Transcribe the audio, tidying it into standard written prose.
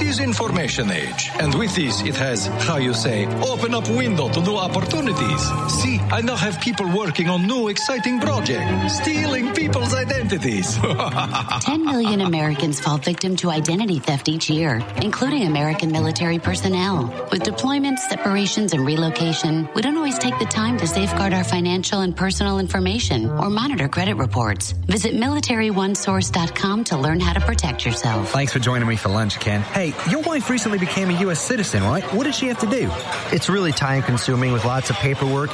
is information age. And with this, it has, how you say, open up window to new opportunities. See, I now have people working on new exciting projects, stealing people's identities. 10 million Americans fall victim to identity theft each year, including American military personnel. With deployments, separations, and relocation, we don't always take the time to safeguard our financial and personal information or monitor credit reports. Visit MilitaryOneSource.com to learn how to protect yourself. Thanks for joining me for lunch, Ken. Hey, your wife recently became a U.S. citizen, right? What did she have to do? It's really time-consuming with lots of paperwork